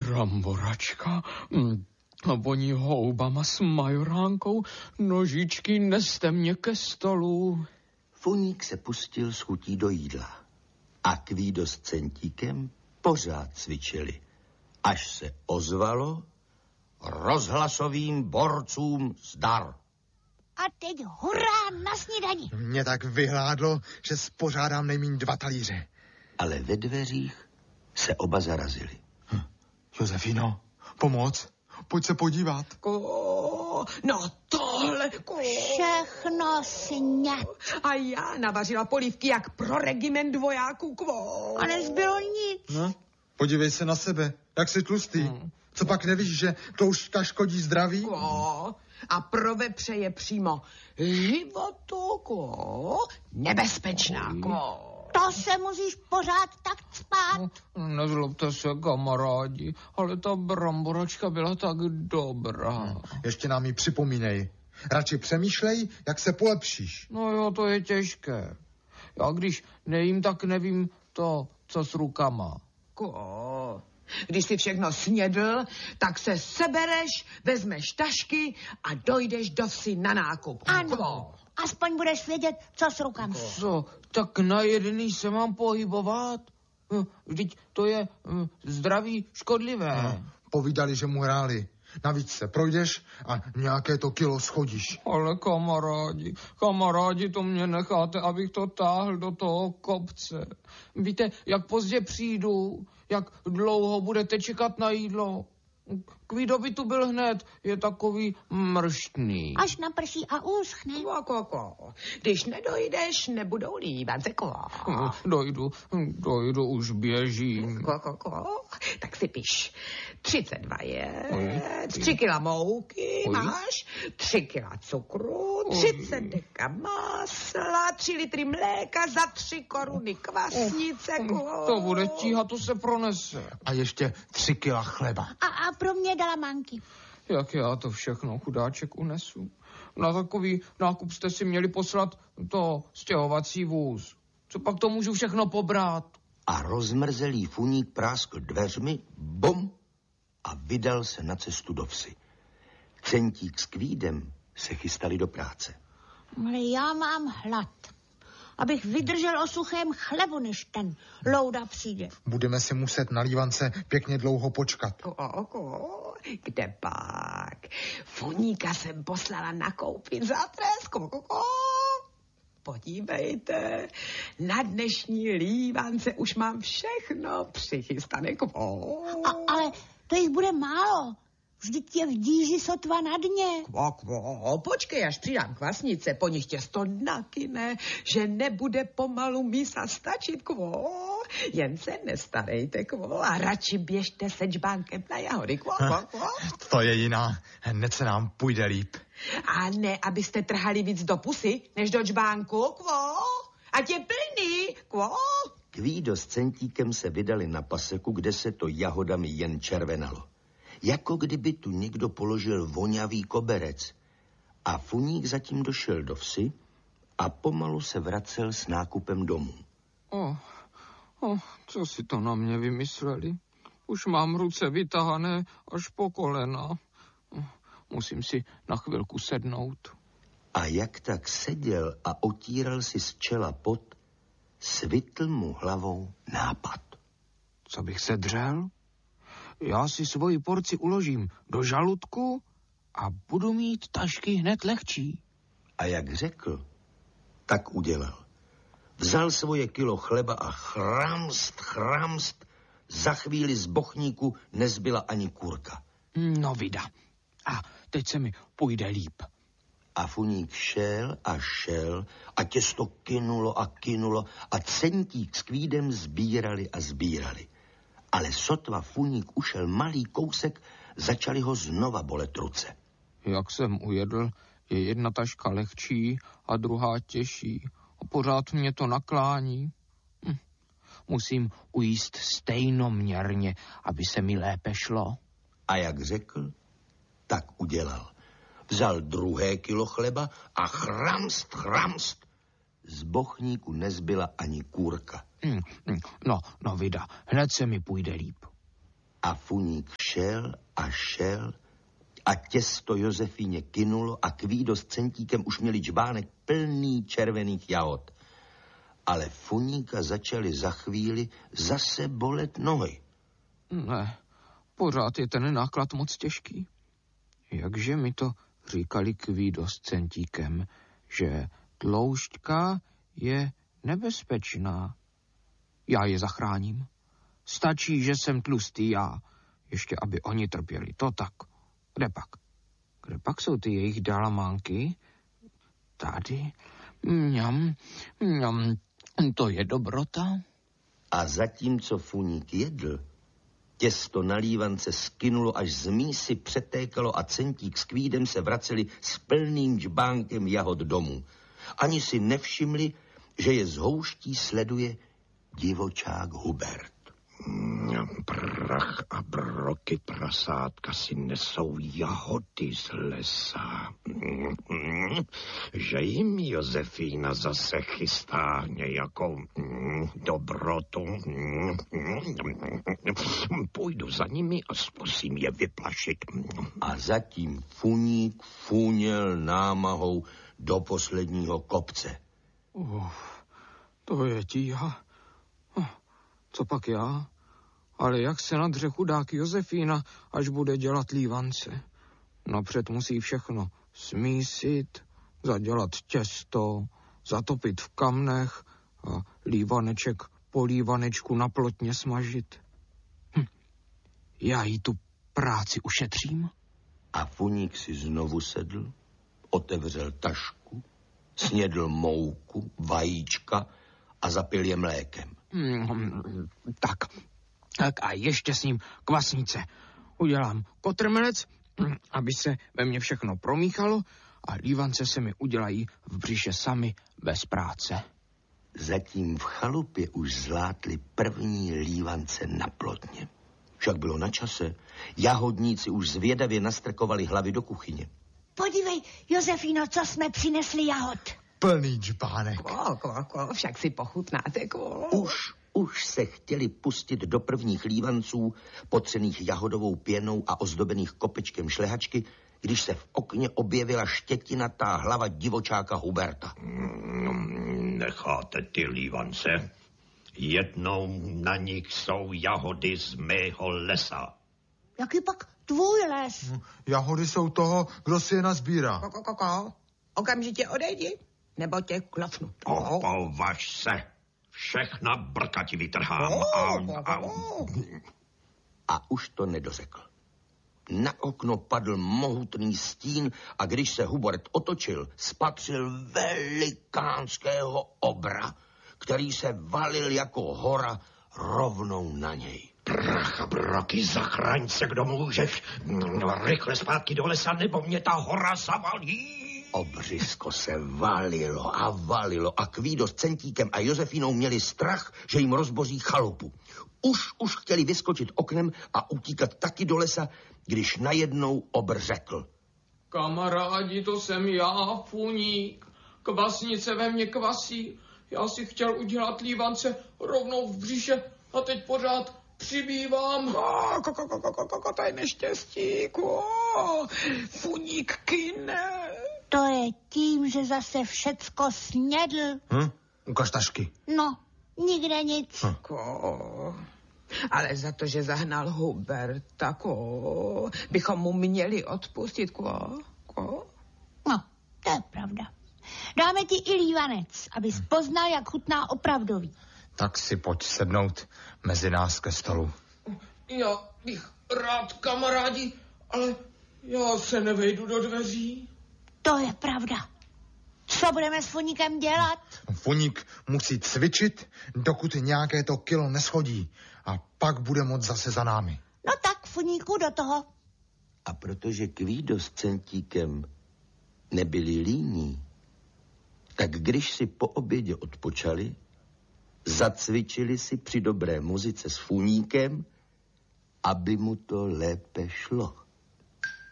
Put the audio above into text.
Bramboračka, voní houbama s majoránkou, nožičky, neste mě ke stolu. Funík se pustil s chutí do jídla a Kvído s Centíkem pořád cvičili, až se ozvalo rozhlasovým borcům zdar. A teď hurá na snídani. Mě tak vyhládlo, že spořádám nejmíň 2 talíře. Ale ve dveřích se oba zarazili. Josefino, pomoc, pojď se podívat. No tohle, Všechno sňat. A já navařila polívky jak pro regiment vojáků, A nezbylo nic. No, podívej se na sebe, jak jsi tlustý. Co pak nevíš, že tloušťka škodí zdraví? A pro vepře je přímo životu, nebezpečná, To se musíš pořád tak spát. Nezlobte se, kamarádi, ale ta bramboračka byla tak dobrá. Ještě nám ji připomínej. Radši přemýšlej, jak se polepšíš. No jo, to je těžké. Já když nejím, tak nevím to, co s rukama. Když si všechno snědl, tak se sebereš, vezmeš tašky a dojdeš do vsi na nákup. Ano, aspoň budeš vědět, co s rukama. Co, tak na jedný se mám pohybovat? Vždyť to je zdraví škodlivé. Povídali, že mu hráli. Navíc se projdeš a nějaké to kilo schodíš. Ale kamarádi, to mě necháte, abych to táhl do toho kopce. Víte, jak pozdě přijdu, jak dlouho budete čekat na jídlo. Kvído by tu byl hned, je takový mrštný. Až naprší a uschne. Když nedojdeš, nebudou líbance, Dojdu, už běžím. Tak si piš. 32 je, 3 kila mouky máš, 3 kila cukru, 30 deka másla, 3 litry mléka, za 3 koruny kvasnice. To bude tíha, to se pronese. A ještě 3 kila chleba. A pro mě dala manky. Jak já to všechno, chudáček, unesu? Na takový nákup jste si měli poslat to stěhovací vůz. Co pak to můžu všechno pobrat? A rozmrzelý Funík práskl dveřmi, bum, a vydal se na cestu do vsi. Centík s Kvídem se chystali do práce. Ale já mám hlad. Abych vydržel o suchém chlebu, než ten Louda přijde. Budeme si muset na lívance pěkně dlouho počkat. Kde pak? Funíka jsem poslala nakoupit za trest. Podívejte, na dnešní lívance už mám všechno přichystané. Ale to jich bude málo. Vždyť je v díži sotva na dně. Počkej, až přidám kvasnice, po nich tě 100 nakyne, že nebude pomalu mísa stačit, Jen se nestarejte, a radši běžte se džbánkem na jahody, To je jiná, hned se nám půjde líp. A ne, abyste trhali víc do pusy, než do džbánku, Ať je plný, Kvído s Centíkem se vydali na paseku, kde se to jahodami jen červenalo. Jako kdyby tu někdo položil vonavý koberec. A Funík zatím došel do vsi a pomalu se vracel s nákupem domů. Co si to na mě vymysleli? Už mám ruce vytahané až po kolena. Musím si na chvilku sednout. A jak tak seděl a otíral si z čela pot, svitl mu hlavou nápad. Co bych se dřel? Já si svoji porci uložím do žaludku a budu mít tašky hned lehčí. A jak řekl, tak udělal. Vzal svoje kilo chleba a chramst, za chvíli z bochníku nezbyla ani kůrka. No vida. A teď se mi půjde líp. A Funík šel a těsto kynulo a Centík s Kvídem sbírali. Ale sotva Funík ušel malý kousek, začali ho znova bolet ruce. Jak jsem ujedl, je jedna taška lehčí a druhá těžší. A pořád mě to naklání. Musím ujíst stejnoměrně, aby se mi lépe šlo. A jak řekl, tak udělal. Vzal 2 kilo chleba a chramst. Z bochníku nezbyla ani kůrka. No vida, hned se mi půjde líp. A Funík šel a šel a těsto Josefíně kynulo a Kvído s Centíkem už měli džbánek plný červených jahod. Ale Funíka začaly za chvíli zase bolet nohy. Ne, pořád je ten náklad moc těžký. Jakže mi to říkali Kvído s Centíkem, že tloušťka je nebezpečná. Já je zachráním. Stačí, že jsem tlustý já, ještě aby oni trpěli. To tak. Kde pak? Kde pak jsou ty jejich dalamánky? Tady. Mňam, mňam, to je dobrota. A zatímco Funík jedl, těsto na lívance skynulo, až z mísy přetékalo a Centík s Kvídem se vraceli s plným džbánkem jahod domů. Ani si nevšimli, že je z houští sleduje divočák Hubert. Prach a broky prasátka si nesou jahody z lesa. Že jim Josefína zase chystá nějakou dobrotu. Půjdu za nimi a zkusím je vyplašit. A zatím Funík funěl námahou do posledního kopce. To je tíha. Co pak já? Ale jak se nadře chudák Josefína, až bude dělat lívance? Napřed musí všechno smísit, zadělat těsto, zatopit v kamnech a lívaneček po lívanečku na plotně smažit. Já jí tu práci ušetřím. A Funík si znovu sedl, otevřel tašku, snědl mouku, vajíčka a zapil je mlékem. Tak a ještě s ním kvasnice. Udělám kotrmelec, aby se ve mně všechno promíchalo a lívance se mi udělají v břiše sami bez práce. Zatím v chalupě už zlátli první lívance na plotně. Však bylo na čase. Jahodníci už zvědavě nastrkovali hlavy do kuchyně. Podívej, Josefíno, co jsme přinesli jahod. Plný džbánek. Však si pochutnáte, Už se chtěli pustit do prvních lívanců, potřených jahodovou pěnou a ozdobených kopečkem šlehačky, když se v okně objevila štětinatá hlava divočáka Huberta. Necháte ty lívance? Jednou na nich jsou jahody z mého lesa. Jaký pak tvůj les? Jahody jsou toho, kdo si je nazbírá. Okamžitě odejdi, nebo tě klafnu. Považ se. Všechna brka ti vytrhám. A už to nedořekl. Na okno padl mohutný stín a když se Hubert otočil, spatřil velikánského obra, který se valil jako hora rovnou na něj. Prach a broky, zachraň se, kdo můžeš. Rychle zpátky do lesa, nebo mě ta hora zavalí. Obřisko se valilo a Kvído s Centíkem a Josefínou měli strach, že jim rozboří chalupu. Už chtěli vyskočit oknem a utíkat taky do lesa, když najednou obr řekl. Kamarádi, to jsem já, Funík. Kvasnice ve mně kvasí. Já si chtěl udělat lívance rovnou v břiše a teď pořád přibývám. To je neštěstí, Funík kyne. To je tím, že zase všecko snědl. Ukaž tašky. No, nikde nic. Ale za to, že zahnal Huberta, bychom mu měli odpustit, No, to je pravda. Dáme ti i lívanec, abys poznal, jak chutná opravdový. Tak si pojď sednout mezi nás ke stolu. Já bych rád, kamarádi, ale já se nevejdu do dveří. To je pravda. Co budeme s Funíkem dělat? Funík musí cvičit, dokud nějaké to kilo neschodí. A pak bude moc zase za námi. No tak, Funíku, do toho. A protože Kvído s Centíkem nebyli líní, tak když si po obědě odpočali, zacvičili si při dobré muzice s Funíkem, aby mu to lépe šlo.